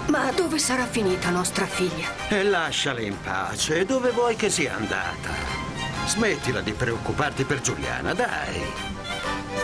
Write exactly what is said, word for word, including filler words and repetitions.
Ma dove sarà finita nostra figlia? E lasciala in pace. Dove vuoi che sia andata? Smettila di preoccuparti per Giuliana, dai.